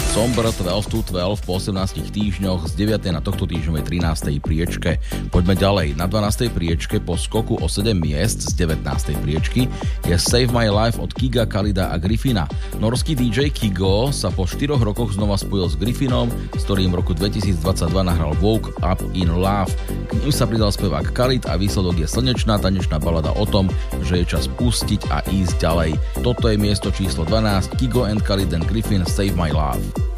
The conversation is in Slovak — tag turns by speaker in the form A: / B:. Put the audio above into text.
A: Somber 12 to 12 po 18 týždňoch z 9. na tohto týždňovej 13. priečke. Poďme ďalej. Na 12. priečke po skoku o 7 miest z 19. priečky je Save My Life od Kiga, Khalida a Griffina. Norský DJ Kigo sa po 4 rokoch znova spojil s Griffinom, s ktorým v roku 2022 nahral Woke Up in Love. K ním sa pridal spevák Khalid a výsledok je slnečná tanečná balada o tom, že je čas pustiť a ísť ďalej. Toto je miesto číslo 12, Kigo and Khalid and Griffin, Save My Love.